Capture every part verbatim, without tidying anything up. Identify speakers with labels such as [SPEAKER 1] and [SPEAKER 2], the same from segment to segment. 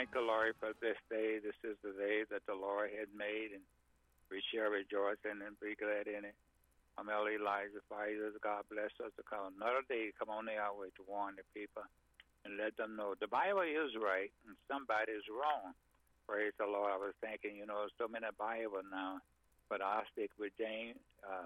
[SPEAKER 1] thank the Lord for this day. This is the day that the Lord had made, and we shall rejoice in it and be glad in it. I'm Ellie Elijah Fighters. God bless us to come another day. Come on our way to warn the people and let them know the Bible is right and somebody is wrong. Praise the Lord. I was thinking, you know, so many Bible now, but I'll stick with James. Uh,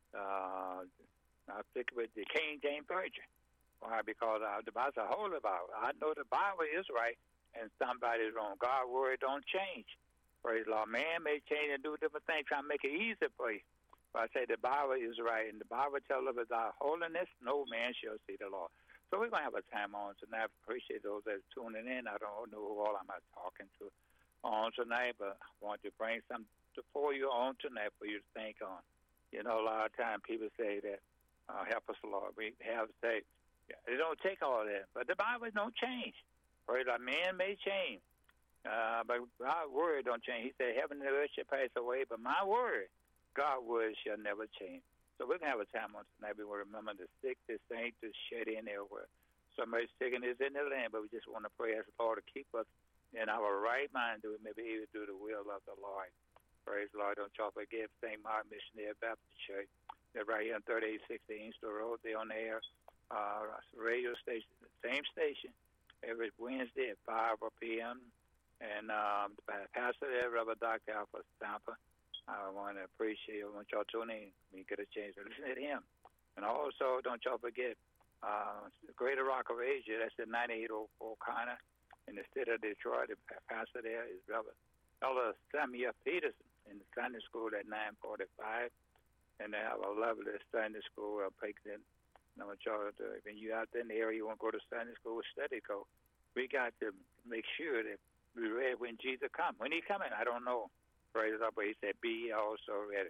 [SPEAKER 1] uh, I'll stick with the King James Version. Why? Because uh, the Bible's a holy Bible. I know the Bible is right and somebody's wrong. God's word don't change. Praise the Lord. Man may change and do different things, trying to make it easy for you. But I say the Bible is right, and the Bible tells us without holiness, no man shall see the Lord. So we're going to have a time on tonight. I appreciate those that are tuning in. I don't know who all I'm talking to on tonight, but I want to bring something for you on tonight for you to think on. You know, a lot of times people say that, uh, help us, Lord. We have to say, it don't take all that, but the Bible don't change. Praise the Lord. Man may change, uh, but God's word don't change. He said, heaven and earth shall pass away, but my word, God's word shall never change. So we're going to have a time on tonight. We will remember the sick, the saint, the shed in everywhere. Somebody's sickness is in the land, but we just want to pray as the Lord to keep us in our right mind that we may be able to do the will of the Lord. Praise the Lord. Don't y'all forget Saint Martin Missionary Baptist Church. They're right here on thirty-eight sixty Inkster Road. They're on the air, uh, radio station, same station, every Wednesday at five p.m. And um, the pastor there, Reverend Doctor Alpha Stamper, I want to appreciate it. I want y'all tuning in. We get a chance to listen to him. And also, don't y'all forget, uh, Greater Rock of Asia, that's at ninety-eight oh four Connor in the city of Detroit. The pastor there is Reverend Elder Samuel Peterson in the Sunday school at nine forty-five. And they have a lovely Sunday school up in. I want y'all to, when you're out there in the area, you want to go to Sunday school, study, go. We got to make sure that we're ready when Jesus comes. When he coming, I don't know. Praise the Lord, but he said, be also ready.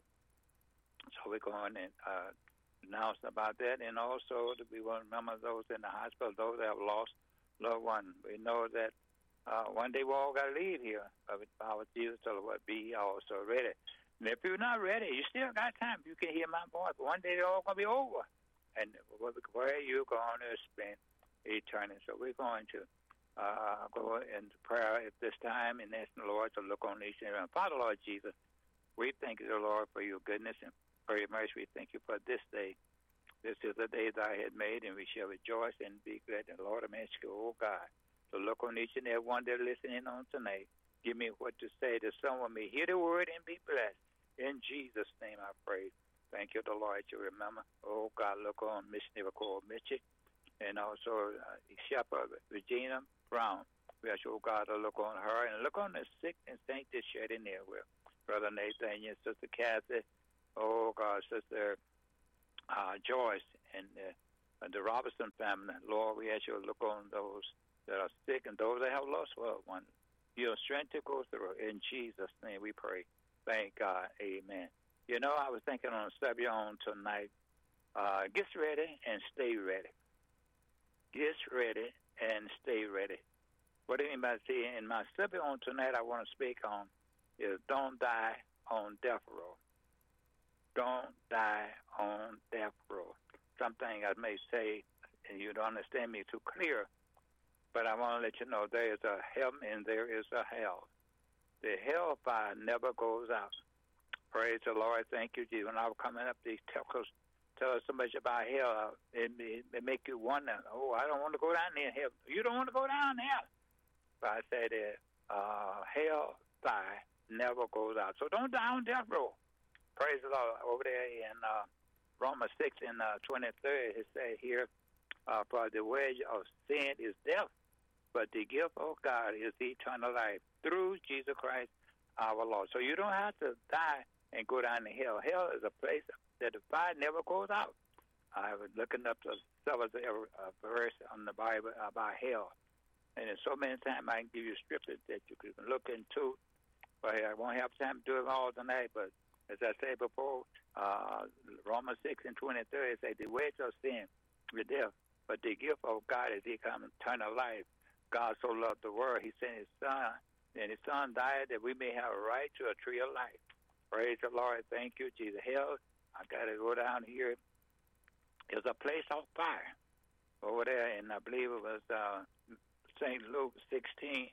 [SPEAKER 1] So we're going and uh, announce about that. And also, we want to remember those in the hospital, those that have lost loved ones. We know that uh, one day we all got to leave here. But our Jesus told us, be also ready. And if you're not ready, you still got time. You can hear my voice. But one day they're all going to be over. And where are you going to spend eternity? So we're going to Uh, go into prayer at this time and ask the Lord to look on each and every one. Father, Lord Jesus, we thank you, Lord, for your goodness and for your mercy. We thank you for this day. This is the day that I had made, and we shall rejoice and be glad. And Lord, I'm asking you, oh God, to look on each and every one that are listening on tonight. Give me what to say that someone may hear the word and be blessed. In Jesus' name I pray. Thank you, the Lord, you remember. Oh God, look on Missionary Cole Mitchell and also uh, Shepherd Regina Brown. We ask you, oh God, to look on her and look on the sick and saint that shed in there with Brother Nathan and Sister Kathy. Oh God, Sister uh, Joyce and uh, and the Robertson family. Lord, we ask you to look on those that are sick and those that have lost loved ones. Your strength to go through. In Jesus' name we pray. Thank God. Amen. You know, I was thinking on a subject on tonight. Uh, get ready and stay ready. Get ready and stay ready. What anybody say in my subject on tonight I want to speak on is don't die on death row. Don't die on death row. Something I may say and you don't understand me too clear, but I want to let you know there is a heaven and there is a hell. The hellfire never goes out. Praise the Lord. Thank you, Jesus. When I was coming up, these telcos tell us so much about hell, it, it, it make you wonder, oh, I don't want to go down there. Hell, you don't want to go down there. But I said that uh, hell fire never goes out. So don't die on death row. Praise the Lord. Over there in uh, Romans six and uh, twenty-three, it said here, uh, for the wage of sin is death, but the gift of God is eternal life through Jesus Christ our Lord. So you don't have to die and go down to hell. Hell is a place that the fire never goes out. I was looking up the several uh, verse on the Bible about hell, and there's so many times I can give you scriptures that you can look into, but I won't have time to do it all tonight. But as I said before, uh, Romans six and twenty-three say the wage of sin is death, but the gift of God is eternal life. God so loved the world, he sent his son, and his son died that we may have a right to a tree of life. Praise the Lord. Thank you, Jesus. Hell, I got to go down here. There's a place of fire over there, and I believe it was uh, Saint Luke sixteen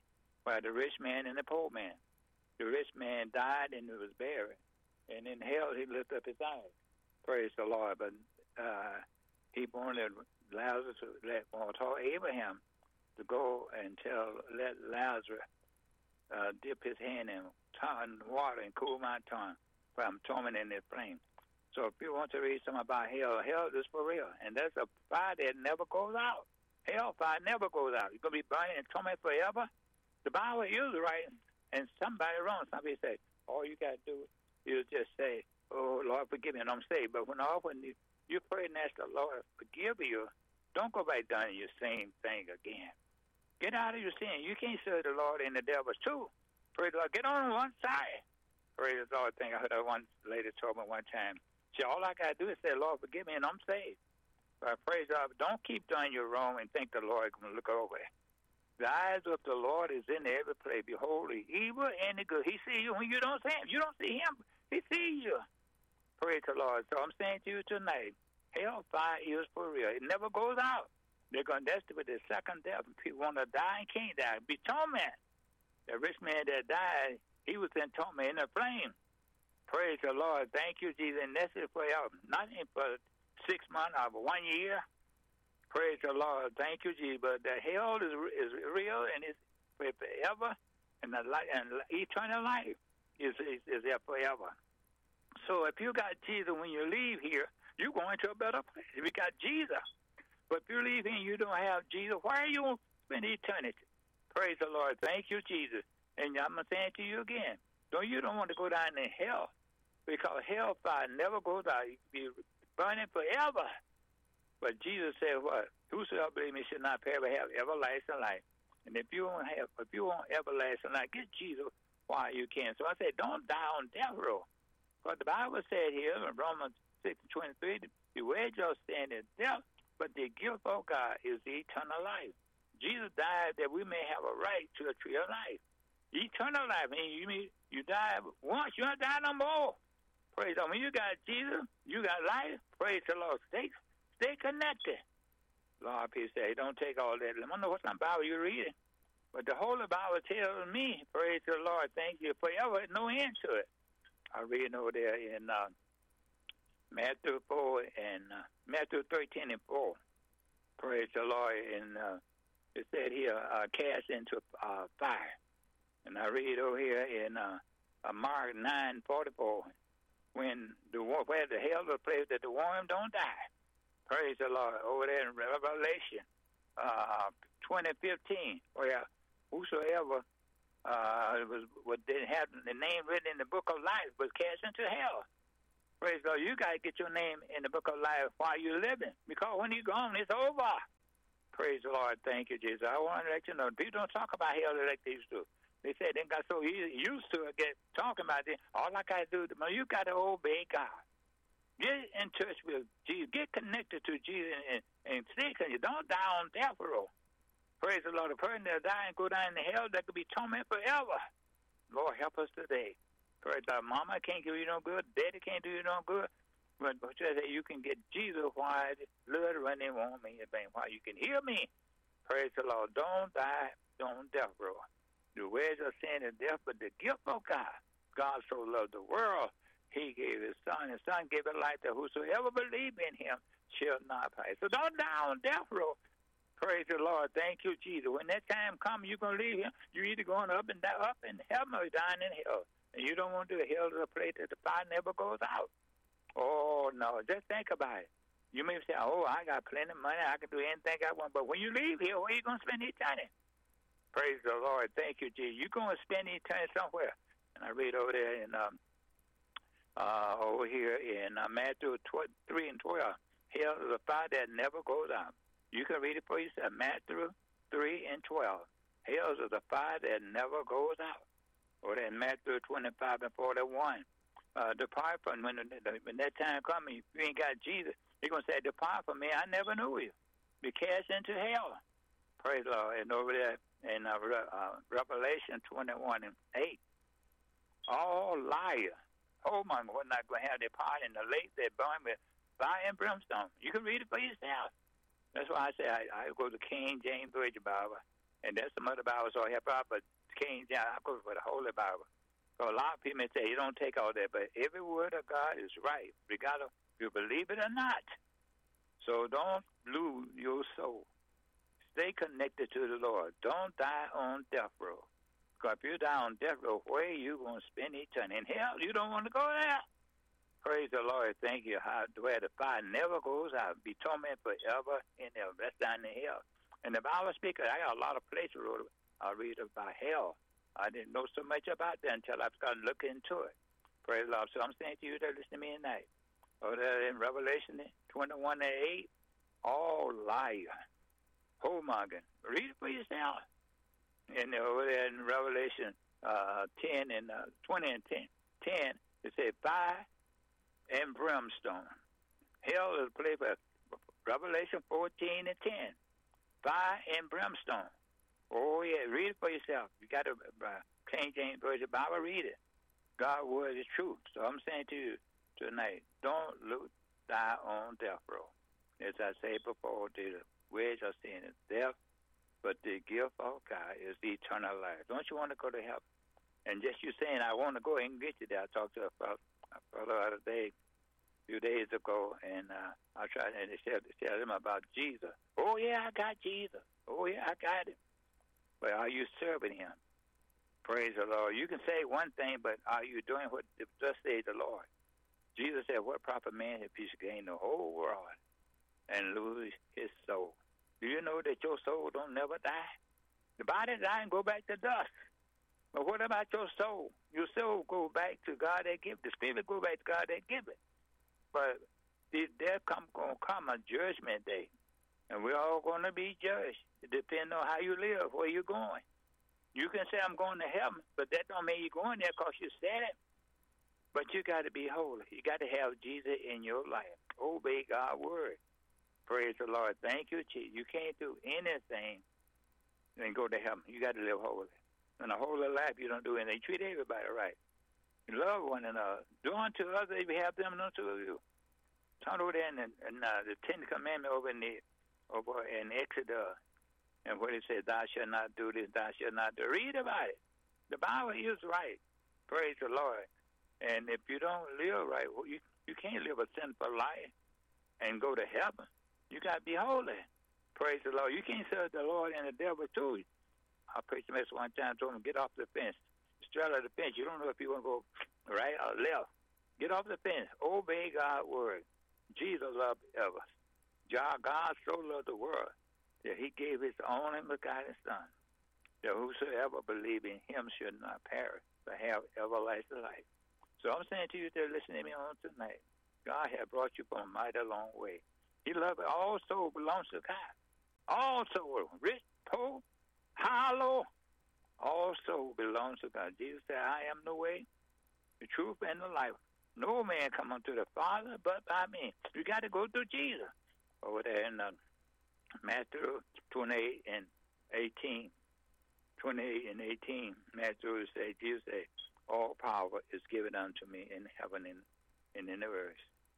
[SPEAKER 1] by the rich man and the poor man. The rich man died and was buried, and in hell he lifted up his eyes. Praise the Lord. But uh, he wanted Lazarus to let well, told Abraham to go and tell let Lazarus uh, dip his hand in tongue, water and cool my tongue from torment in the flame. So if you want to read something about hell, hell is for real, and there's a fire that never goes out. Hell fire never goes out. You're gonna be burning in torment forever. The Bible is right, and somebody wrong. Somebody say, all you gotta do is just say, "Oh Lord, forgive me," and I'm saved. But when often you, you pray and ask the Lord forgive you, don't go back doing your same thing again. Get out of your sin. You can't serve the Lord and the devils too. Praise the Lord. Get on one side. Praise the Lord. Thing I heard that one lady told me one time. See, all I got to do is say, Lord, forgive me, and I'm saved. But praise God. Don't keep doing your wrong and think the Lord is going to look over it. The eyes of the Lord is in every place. Behold, the evil and the good. He sees you when you don't see him. You don't see him. He sees you. Praise the Lord. So I'm saying to you tonight, hellfire is for real. It never goes out. They're going to, that's with the second death. People want to die and can't die. Be torment. The rich man that died, he was in torment in the flame. Praise the Lord. Thank you, Jesus. And that's it for y'all. Not for six months or one year. Praise the Lord. Thank you, Jesus. But the hell is is real and it's forever. And the light and eternal life is, is, is there forever. So if you got Jesus when you leave here, you're going to a better place. If you got Jesus. But if you leave here and you don't have Jesus, why are you going to spend eternity? Praise the Lord. Thank you, Jesus. And I'm going to say it to you again. Don't you don't want to go down in hell, because hellfire never goes out. You be burning forever. But Jesus said, "What? Whosoever believes me should not perish but have everlasting life." And if you don't have, if you want everlasting life, get Jesus while you can. So I said, don't die on death row. But the Bible said here in Romans six and twenty-three, beware your sin is death, but the gift of God is the eternal life. Jesus died that we may have a right to the tree of life. Eternal life. I mean, you mean you die once, you don't die no more. Praise the Lord. When you got Jesus, you got life. Praise the Lord. Stay, stay connected. Lord, peace say, don't take all that. I don't know what kind of Bible you're reading, but the Holy Bible tells me, praise the Lord, thank you forever, no end to it. I'm reading over there in uh, Matthew four and uh, Matthew thirteen and four. Praise the Lord. And uh, it said here, uh, cast into uh, fire. And I read over here in uh, uh, Mark nine forty-four, when the where the hell is the place that the worm don't die. Praise the Lord. Over there in Revelation uh, twenty fifteen, where whosoever uh, was, was didn't have the name written in the book of life was cast into hell. Praise the Lord. You got to get your name in the book of life while you're living, because when you're gone, it's over. Praise the Lord. Thank you, Jesus. I want to let you know, people don't talk about hell like they used to. They said they got so used to it, get talking about it. All I got to do, you got to obey God. Get in touch with Jesus. Get connected to Jesus and, and stay connected. Don't die on death row. Praise the Lord. A person that die and go down in hell, that could be tormented forever. Lord, help us today. Praise God. Mama can't do you no good. Daddy can't do you no good. But, but you can get Jesus while the blood running on me. While you can hear me. Praise the Lord. Don't die on death row. The wages of sin is death, but the gift of God. God so loved the world, he gave his son. His son gave a life that whosoever believe in him shall not perish. So don't die on death row. Praise the Lord. Thank you, Jesus. When that time comes, you're going to leave him. You're either going up and down, up in heaven or down in hell. And you don't want to do it. Hell is a place that the fire never goes out. Oh, no. Just think about it. You may say, oh, I got plenty of money. I can do anything I want. But when you leave here, where are you going to spend eternity? Praise the Lord. Thank you, Jesus. You're going to spend eternity somewhere. And I read over there in um, uh, over here in uh, Matthew three and twelve. Hell is a fire that never goes out. You can read it for yourself. Matthew three and twelve. Hell is a fire that never goes out. Or in Matthew twenty-five and forty-one. Uh, depart from when, when that time comes, if you ain't got Jesus, he's going to say, depart from me. I never knew you. Be cast into hell. Praise the Lord. And over there in uh, uh, Revelation twenty-one and eight, all liars, oh my God, we're not going to have their part in the lake that burn with fire and brimstone. You can read it for yourself. That's why I say I, I go to King James Version Bible, and there's some other Bibles I help out, but King James. I go for the Holy Bible. So a lot of people may say you don't take all that, but every word of God is right, regardless if you believe it or not. So don't lose your soul. Stay connected to the Lord. Don't die on death row. Because if you die on death row, where are you going to spend eternity? In hell, you don't want to go there. Praise the Lord. Thank you. How where the fire never goes out. Be tormented forever and ever. That's down in hell. And the Bible speaker, I got a lot of places I read about hell. I didn't know so much about that until I started looking into it. Praise the Lord. So I'm saying to you that listen to me tonight. Over there in Revelation twenty-one and eight, all liar. Homongering. Read it for yourself. And over there in Revelation uh, ten and uh, twenty and ten, ten, it said fire and brimstone. Hell is a place for Revelation fourteen and ten. Fire and brimstone. Oh, yeah, read it for yourself. You got to, uh, King James Version Bible, read it. God's word is truth. So I'm saying to you tonight, don't lose, die on death row. As I said before, the wage of sin is death, but the gift of God is eternal life. Don't you want to go to heaven? And just you saying, I want to go and get you there. I talked to a fellow, a fellow the other day, a few days ago, and uh, I tried and they said, tell him about Jesus. Oh, yeah, I got Jesus. Oh, yeah, I got him. But are you serving him? Praise the Lord. You can say one thing, but are you doing what thus says the Lord? Jesus said, what proper man if he should gain the whole world and lose his soul? Do you know that your soul don't never die? The body die and go back to dust. But what about your soul? Your soul go back to God that give it. The spirit go back to God that give it. But there come gonna come a judgment day. And we're all going to be judged. It depends on how you live, where you're going. You can say, I'm going to heaven, but that don't mean you're going there because you said it. But you got to be holy. You got to have Jesus in your life. Obey God's word. Praise the Lord. Thank you, Jesus. You can't do anything and go to heaven. You got to live holy. In a holy life, you don't do anything. Treat everybody right. You love one another. Do unto others if you have them unto you. Turn over there in, in uh, the Ten Commandments over in the over in Exodus, and what it says, thou shalt not do this, thou shalt not do. Read about it. The Bible is right. Praise the Lord. And if you don't live right, well, you, you can't live a sinful life and go to heaven. You got to be holy. Praise the Lord. You can't serve the Lord and the devil too. I preached a message one time, told him, get off the fence. Straddle the fence. You don't know if you want to go right or left. Get off the fence. Obey God's word. Jesus loved ever. God so loved the world that he gave his only begotten Son, that whosoever believe in him should not perish, but have everlasting life. So I'm saying to you that listen to me on tonight, God has brought you from a mighty long way. He loves it. All soul belongs to God. All soul, rich, poor, high, low, all soul belongs to God. Jesus said, I am the way, the truth, and the life. No man come unto the Father but by me. You got to go through Jesus. Over there in uh, Matthew twenty-eight and eighteen. twenty-eight and eighteen, Matthew said, Jesus said, all power is given unto me in heaven and, and in the earth.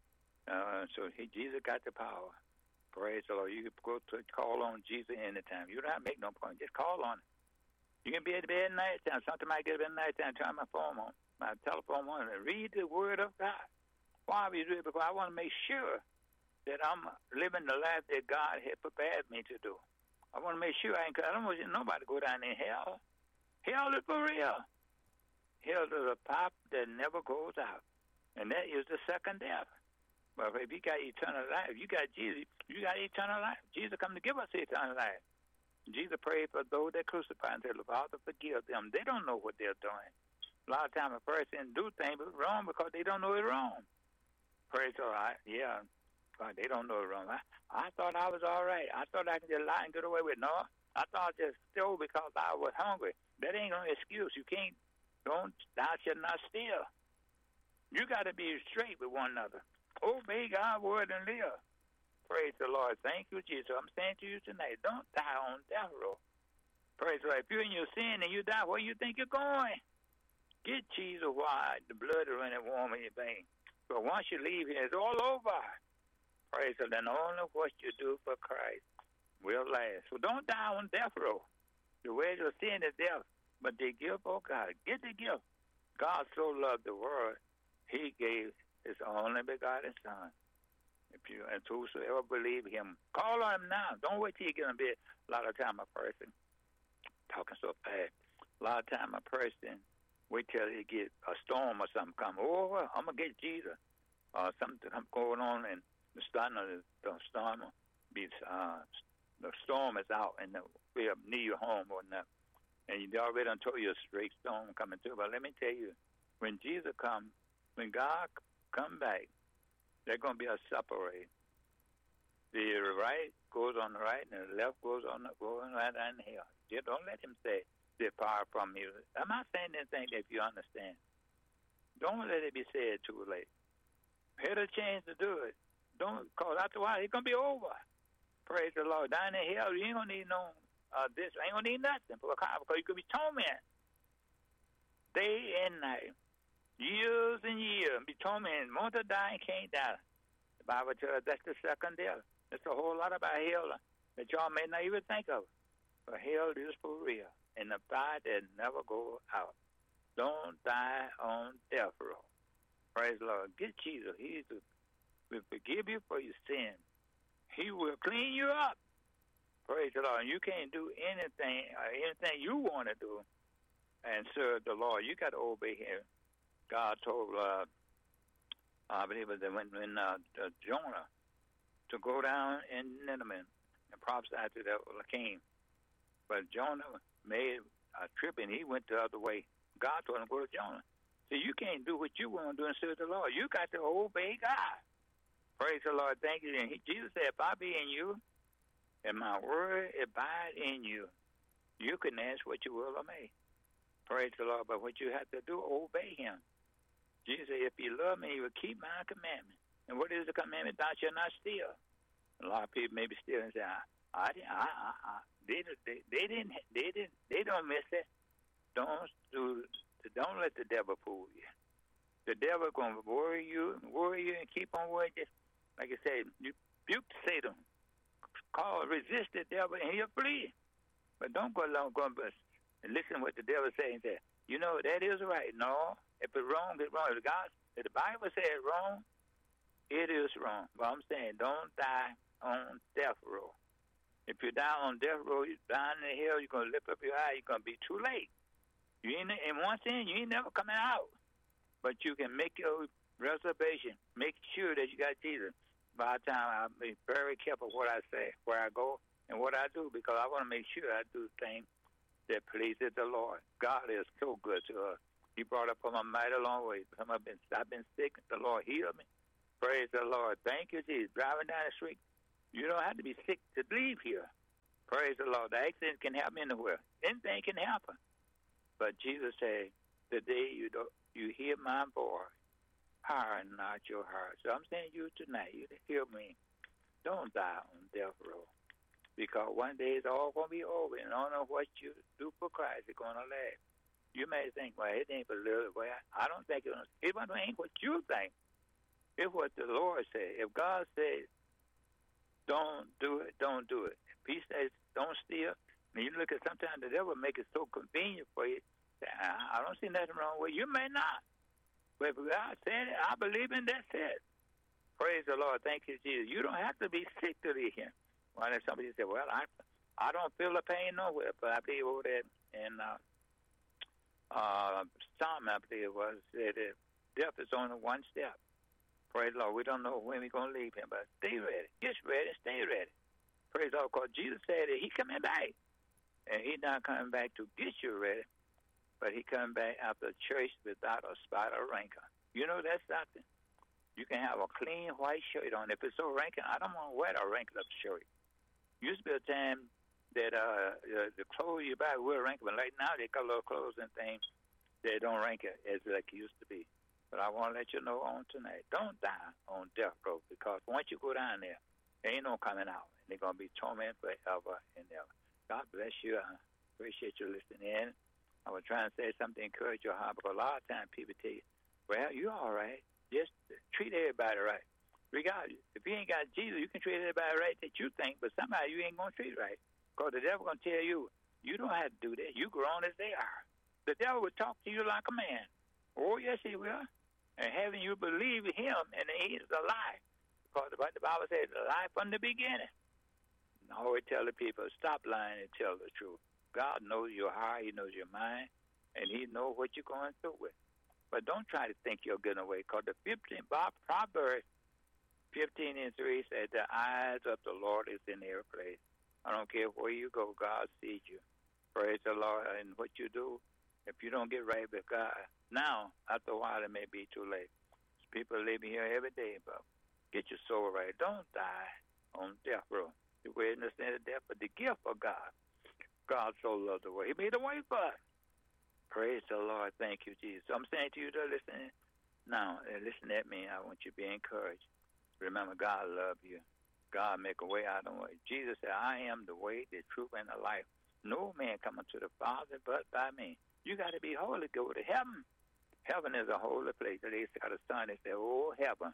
[SPEAKER 1] Uh, so he, Jesus got the power. Praise the Lord. You can go to call on Jesus anytime. You don't have to make no point. Just call on him. You can be at the bed at night time. Something might get up at night time. Turn my phone on, my telephone on, and read the word of God. Why would you do it? Because I want to make sure that I'm living the life that God had prepared me to do. I want to make sure I ain't, I don't want nobody to go down in hell. Hell is for real. Hell is a pipe that never goes out. And that is the second death. But if you got eternal life, you got Jesus, you got eternal life. Jesus come to give us eternal life. Jesus prayed for those that crucify and said, Father, forgive them. They don't know what they're doing. A lot of times a person do things wrong because they don't know it's wrong. Praise the Lord. Yeah. God, they don't know it wrong. I, I thought I was all right. I thought I could just lie and get away with it. No, I thought I just stole because I was hungry. That ain't no excuse. You can't, don't, thou shalt not steal. You got to be straight with one another. Obey God's word and live. Praise the Lord. Thank you, Jesus. I'm saying to you tonight, don't die on death row. Praise the Lord. If you're in your sin and you die, where you think you're going? Get Jesus while the blood is running warm in your veins. But once you leave here, it's all over. Praise the Lord. And only what you do for Christ will last. So don't die on death row. The way of sin is death. But the gift, oh God, get the gift. God so loved the world, he gave his only begotten Son. If you and whosoever believe him, call on him now. Don't wait till you get to be a lot of time a person talking so fast. A lot of time a person wait till he get a storm or something come. Oh, well, I'm gonna get Jesus. Or uh, something going on and the storm, the storm be uh, the storm is out and we are near your home or not. And you already done told you a straight storm coming through. But let me tell you, when Jesus come, when God come back, they're going to be a separate. The right goes on the right, and the left goes on the going right down here. You don't let him say, "Depart from me." I'm not saying anything if you understand. Don't let it be said too late. Had a chance to do it. Don't, cause after a while it's gonna be over. Praise the Lord. Down in hell, you ain't gonna need no uh, this. Ain't gonna need nothing because you could be tormented day and night. Years and years, be tormented. Want to die and can't die. The Bible tells us that's the second death. There's a whole lot about hell that y'all may not even think of. But hell is for real. And the fire that never go out. Don't die on death row. Praise the Lord. Get Jesus. He will forgive you for your sin. He will clean you up. Praise the Lord. You can't do anything, uh, anything you want to do and serve the Lord. You got to obey him. God told, uh, I believe it was when, when uh, uh, Jonah to go down in Nineveh and prophesy to the king. But Jonah made a trip and he went the other way. God told him to go to Jonah. So you can't do what you want to do and serve the Lord. You got to obey God. Praise the Lord. Thank you. And he, Jesus said, if I be in you and my word abide in you, you can ask what you will or may. Praise the Lord. But what you have to do, obey him. Jesus said, if you love me, you will keep my commandment. And what is the commandment? Thou shalt not steal. A lot of people may be stealing and say, I, I, I, I, I. They, they, they didn't, they didn't, they don't miss it. Don't do, don't let the devil fool you. The devil gonna worry you and worry you and keep on worrying. Just like I said, you rebuke Satan, call, resist the devil, and he'll flee. But don't go along, go and listen what the devil say and say, you know that is right. No. If it's wrong, it's wrong. If the, God, if the Bible says wrong, it is wrong. But I'm saying don't die on death row. If you die on death row, you're down in the hell, you're going to lift up your eye, you're going to be too late. You ain't, in one thing, you ain't never coming out. But you can make your reservation. Make sure that you got Jesus. By the time, I'll be very careful what I say, where I go, and what I do, because I want to make sure I do things that pleases the Lord. God is so good to us. He brought up from a mighty long way. I've been, I've been sick. The Lord healed me. Praise the Lord. Thank you, Jesus. Driving down the street, you don't have to be sick to leave here. Praise the Lord. The accident can happen anywhere. Anything can happen. But Jesus said, the day you do, you hear my voice, harden not your heart. So I'm saying you tonight, you hear me. Don't die on death row. Because one day it's all going to be over. And I don't know what you do for Christ is going to last. You may think, well, it ain't a little way. I don't think it, it ain't what you think. It's what the Lord said. If God says, don't do it, don't do it. If he says, don't steal, and you look at sometimes the devil make it so convenient for you. I don't see nothing wrong with it. You may not. But if God said it, I believe in that said. Praise the Lord. Thank you, Jesus. You don't have to be sick to be here. Well, then somebody said, well, I I don't feel the pain nowhere, but I believe over there in uh, uh, Psalm, I believe it was, said that death is only one step. Praise the Lord. We don't know when we're going to leave him, but stay ready. Get ready. Stay ready. Praise the Lord. Because Jesus said that he coming back. And he's not coming back to get you ready, but he coming back after church without a spot or wrinkle. You know that's something. You can have a clean white shirt on. If it's so wrinkled, I don't want to wear a wrinkled up shirt. Used to be a time that uh, the clothes you buy will wrinkle, but right now they got little clothes and things that don't wrinkle as like it used to be. But I want to let you know on tonight, don't die on death row, because once you go down there, there ain't no coming out. And they're going to be tormented forever and ever. God bless you. I appreciate you listening in. I was trying to say something to encourage your heart, because a lot of times people tell you, well, you're all right. Just treat everybody right. Regardless, if you ain't got Jesus, you can treat everybody right that you think, but somehow you ain't going to treat right. Because the devil going to tell you, You don't have to do that. You grown as they are. The devil will talk to you like a man. Oh, yes, he will. And having you believe him, and he is a lie. Because what the Bible says, a lie from the beginning. And I always tell the people, stop lying and tell the truth. God knows your heart, he knows your mind, and he knows what you're going through with. But don't try to think you're getting away. Because the fifteenth Proverbs fifteen and three said, the eyes of the Lord is in every place. I don't care where you go, God sees you. Praise the Lord. And what you do, if you don't get right with God, now, after a while, it may be too late. People living here every day, but get your soul right. Don't die on death row. You witness the death, but the gift of God. God so loved the world. He made a way for us. Praise the Lord. Thank you, Jesus. I'm saying to you to listen now, listen at me. I want you to be encouraged. Remember, God loves you. God make a way out of the way. Jesus said, I am the way, the truth, and the life. No man coming to the Father but by me. You got to be holy, go to heaven. Heaven is a holy place. They got a son, they say, oh, heaven.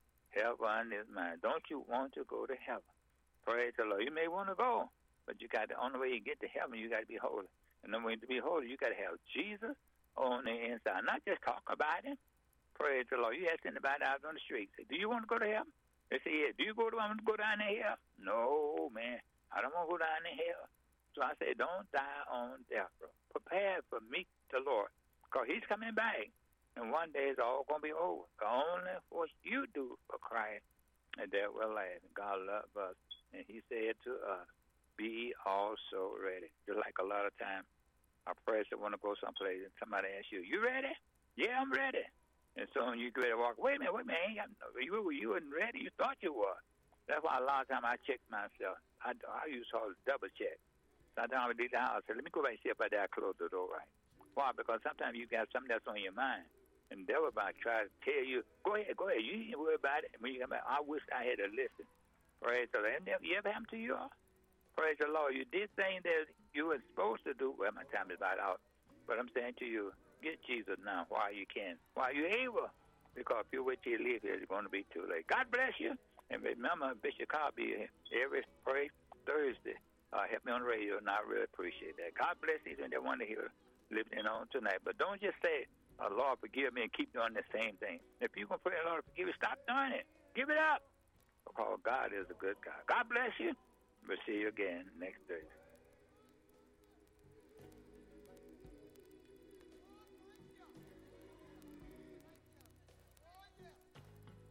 [SPEAKER 1] Heaven is mine. Don't you want to go to heaven? Praise the Lord. You may want to go, but you got the only way you get to heaven, you got to be holy. And the way to be holy, you got to have Jesus on the inside. Not just talk about him. Praise the Lord. You ask anybody out on the street, say, do you want to go to heaven? They say, yeah. Do you go to want to go down to hell? No, man. I don't want to go down to hell. So I say, don't die on death row. Prepare for meet the Lord, because he's coming back. And one day it's all going to be over. Only what you do for Christ, and that will last. God loves us. And he said to us, be also ready. Just like a lot of times, our president want to go someplace, and somebody asks you, you ready? Yeah, I'm ready. And so when you go to walk, wait a minute, wait a minute, you, you weren't ready, you thought you were. That's why a lot of times I check myself. I, I use all double check. Sometimes I leave the house, I say, let me go back and see if I did close the door right. Why? Because sometimes you got something that's on your mind. And the devil might try to tell you, go ahead, go ahead, you ain't worry about it. And when you come back, I wish I had to listen. Praise the Lord. You ever happened to you all? Praise the Lord. You did things that you were supposed to do. Well, my time is about out. But I'm saying to you, get Jesus now while you can, while you're able. Because if you wait till you leave here, it's going to be too late. God bless you. And remember, Bishop Carl be here every pray Thursday. Uh, help me on the radio, and I really appreciate that. God bless these and they want to hear living on tonight. But don't just say, oh, Lord, forgive me, and keep doing the same thing. If you're going to pray, Lord, forgive you, stop doing it. Give it up. Because God is a good God. God bless you. We'll see you again next Thursday.